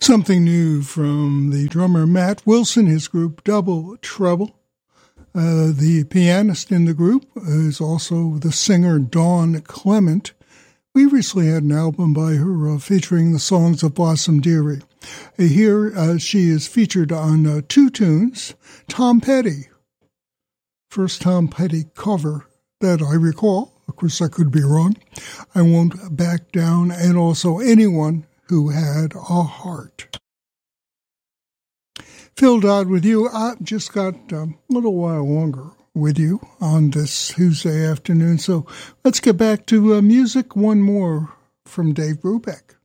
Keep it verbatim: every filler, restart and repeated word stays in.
Something new from the drummer Matt Wilson, his group Double Trouble. Uh, the pianist in the group is also the singer Dawn Clement. We recently had an album by her uh, featuring the songs of Blossom Dearie. Uh, here uh, she is featured on uh, two tunes. Tom Petty, first Tom Petty cover that I recall. Of course, I could be wrong. I Won't Back Down, and also Anyone Who Had a Heart. Phil Dodd with you. I just got um, a little while longer with you on this Tuesday afternoon, so let's get back to uh, music. One more from Dave Brubeck.